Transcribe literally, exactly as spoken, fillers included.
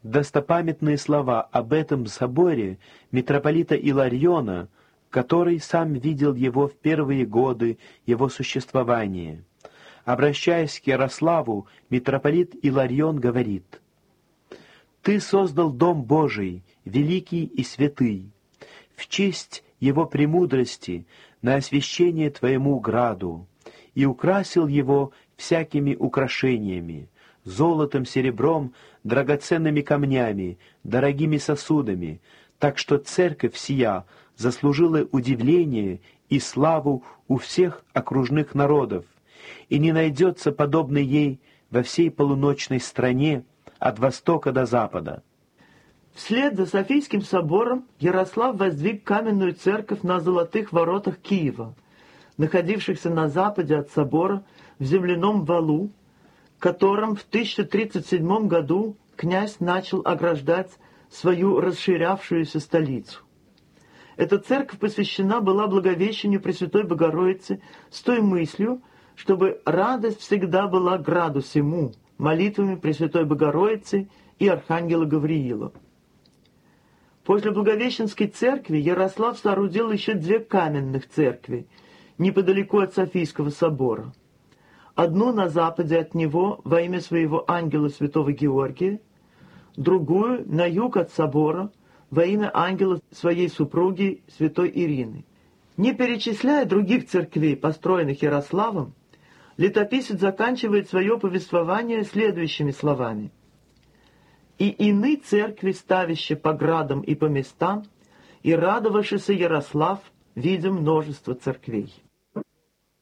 достопамятные слова об этом соборе митрополита Илариона, который сам видел его в первые годы его существования. Обращаясь к Ярославу, митрополит Иларион говорит: «Ты создал Дом Божий, великий и святый, в честь его премудрости на освящение твоему граду, и украсил его всякими украшениями, золотом, серебром, драгоценными камнями, дорогими сосудами, так что церковь сия заслужила удивление и славу у всех окружных народов, и не найдется подобной ей во всей полуночной стране от востока до запада». Вслед за Софийским собором Ярослав воздвиг каменную церковь на Золотых воротах Киева, находившихся на западе от собора в земляном валу, которым в тысяча тридцать седьмом году князь начал ограждать свою расширявшуюся столицу. Эта церковь посвящена была Благовещению Пресвятой Богородицы с той мыслью, чтобы радость всегда была граду сему, молитвами Пресвятой Богородицы и Архангела Гавриила. После Благовещенской церкви Ярослав соорудил еще две каменных церкви, неподалеку от Софийского собора. Одну на западе от него во имя своего ангела святого Георгия, другую на юг от собора во имя ангела своей супруги святой Ирины. Не перечисляя других церквей, построенных Ярославом, летописец заканчивает свое повествование следующими словами: «И ины церкви ставище по градам и по местам, и радовавшийся Ярослав, видя множество церквей».